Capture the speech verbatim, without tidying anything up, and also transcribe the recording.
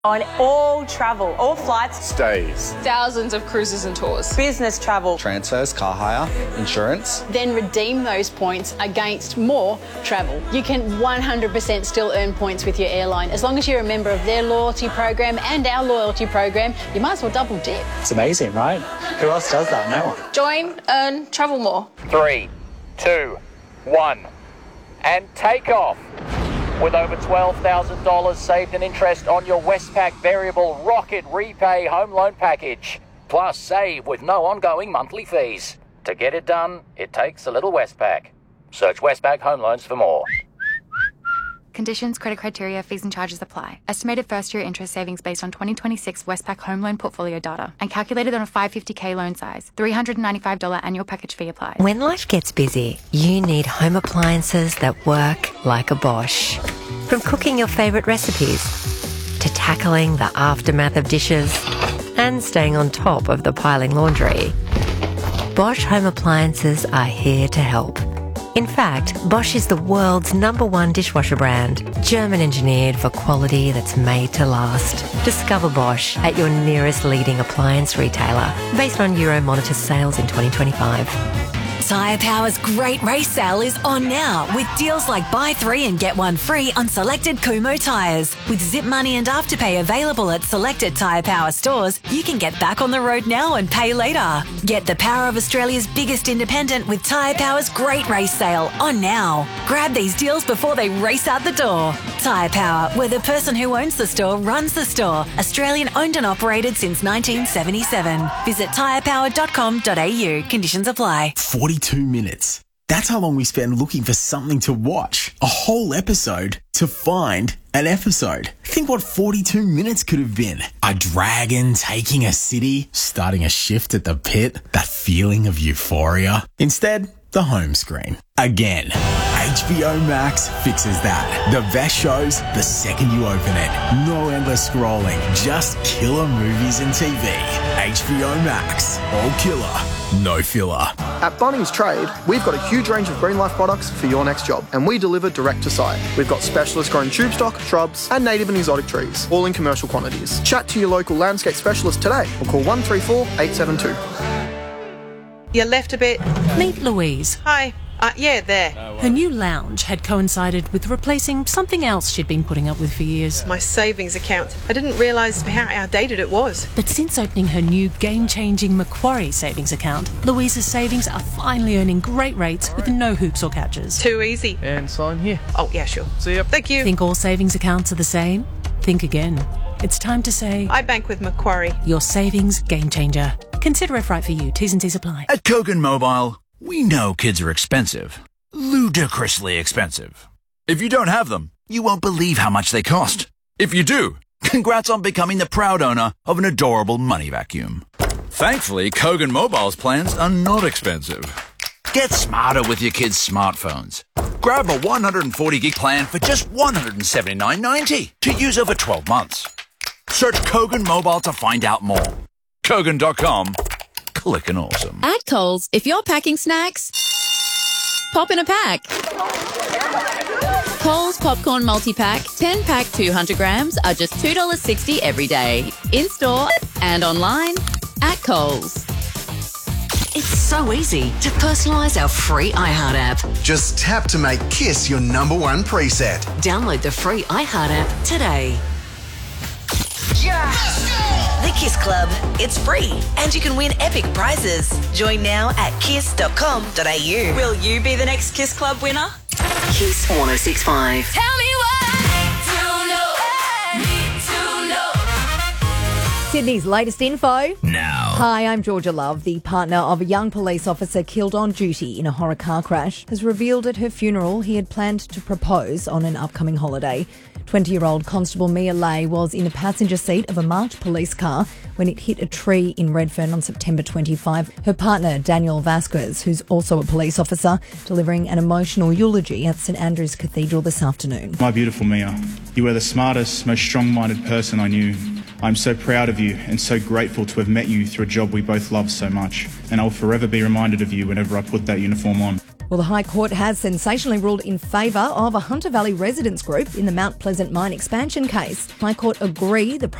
On all travel, all flights, stays, thousands of cruises and tours, business travel, transfers, car hire, insurance. Then redeem those points against more travel. You can one hundred percent still earn points with your airline. As long as you're a member of their loyalty program and our loyalty program, you might as well double dip. It's amazing, right? Who else does that? No one. Join, earn, travel more. Three, two, one, and take off. With over twelve thousand dollars saved in interest on your Westpac Variable Rocket Repay Home Loan Package. Plus save with no ongoing monthly fees. To get it done, it takes a little Westpac. Search Westpac Home Loans for more. Conditions, credit criteria, fees and charges apply. Estimated first-year interest savings based on twenty twenty-six Westpac home loan portfolio data and calculated on a five hundred fifty thousand loan size. three hundred ninety-five dollars annual package fee applies. When life gets busy, you need home appliances that work like a Bosch. From cooking your favourite recipes to tackling the aftermath of dishes and staying on top of the piling laundry, Bosch home appliances are here to help. In fact, Bosch is the world's number one dishwasher brand, German-engineered for quality that's made to last. Discover Bosch at your nearest leading appliance retailer, based on Euromonitor sales in twenty twenty-five. Tyre Power's great race sale is on now with deals like buy three and get one free on selected Kumho tyres. With Zip Money and Afterpay available at selected Tyre Power stores, you can get back on the road now and pay later. Get the power of Australia's biggest independent with Tyre Power's great race sale on now. Grab these deals before they race out the door. Tyre Power, where the person who owns the store runs the store. Australian owned and operated since nineteen seventy-seven. Visit tyre power dot com dot a u. Conditions apply. forty-two minutes. That's how long we spend looking for something to watch. A whole episode to find an episode. Think what forty-two minutes could have been. A dragon taking a city, starting a shift at the pit, that feeling of euphoria. Instead, the home screen. Again. H B O Max fixes that. The best shows the second you open it. No endless scrolling, just killer movies and T V. H B O Max. All killer, no filler. At Bunnings Trade, we've got a huge range of Green Life products for your next job, and we deliver direct to site. We've got specialist grown tube stock, shrubs, and native and exotic trees, all in commercial quantities. Chat to your local landscape specialist today or call one three four, eight seven two. You left a bit. Meet Louise. Hi. Uh, yeah, there. Her new lounge had coincided with replacing something else she'd been putting up with for years. My savings account. I didn't realise how outdated it was. But since opening her new game-changing Macquarie savings account, Louise's savings are finally earning great rates with no hoops or catches. Too easy. And sign here. Oh, yeah, sure. See ya. Thank you. Think all savings accounts are the same? Think again. It's time to say... I bank with Macquarie. Your savings game changer. Consider if right for you. T's and C's apply. At Kogan Mobile, we know kids are expensive. Ludicrously expensive. If you don't have them, you won't believe how much they cost. If you do, congrats on becoming the proud owner of an adorable money vacuum. Thankfully, Kogan Mobile's plans are not expensive. Get smarter with your kids' smartphones. Grab a one hundred forty gig plan for just one hundred seventy-nine ninety to use over twelve months. Search Kogan Mobile to find out more. Kogan dot com. Clickin' awesome. At Coles, if you're packing snacks, pop in a pack. Coles Popcorn Multi-Pack, ten pack two hundred grams are just two dollars sixty every day. In-store and online at Coles. It's so easy to personalise our free iHeart app. Just tap to make Kiss your number one preset. Download the free iHeart app today. Yeah. The Kiss Club. It's free and you can win epic prizes. Join now at kiss dot com dot a u. Will you be the next Kiss Club winner? Kiss one oh six point five. Tell me what to know. Need to know. Sydney's latest info. Now. Hi, I'm Georgia Love. The partner of a young police officer killed on duty in a horror car crash has revealed at her funeral he had planned to propose on an upcoming holiday. twenty-year-old Constable Mia Lay was in the passenger seat of a marked police car when it hit a tree in Redfern on September twenty-fifth. Her partner, Daniel Vasquez, who's also a police officer, delivering an emotional eulogy at St Andrew's Cathedral this afternoon. My beautiful Mia, you were the smartest, most strong-minded person I knew. I'm so proud of you and so grateful to have met you through a job we both love so much, and I'll forever be reminded of you whenever I put that uniform on. Well, the High Court has sensationally ruled in favour of a Hunter Valley residents group in the Mount Pleasant mine expansion case. High Court agree the